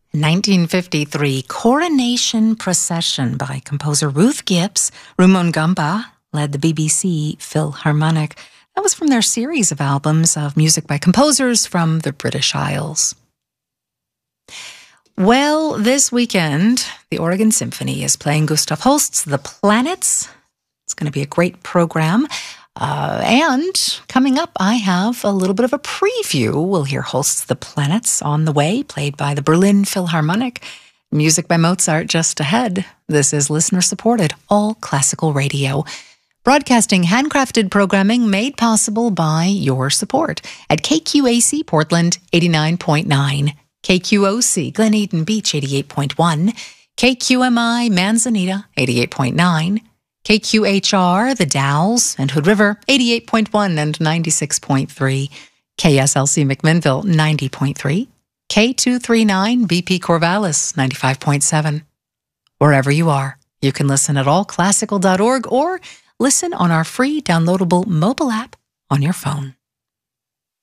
1953, Coronation Procession by composer Ruth Gibbs. Rumon Gamba led the BBC Philharmonic. That was from their series of albums of music by composers from the British Isles. Well, this weekend, the Oregon Symphony is playing Gustav Holst's The Planets. It's going to be a great program. And coming up, I have a little bit of a preview. We'll hear Holst's The Planets on the way, played by the Berlin Philharmonic. Music by Mozart just ahead. This is listener-supported, all classical radio. Broadcasting handcrafted programming made possible by your support at KQAC Portland 89.9, KQOC Glen Eden Beach 88.1, KQMI Manzanita 88.9, KQHR, The Dalles and Hood River, 88.1 and 96.3, KSLC McMinnville, 90.3, K239 BP Corvallis, 95.7. Wherever you are, you can listen at allclassical.org or listen on our free downloadable mobile app on your phone.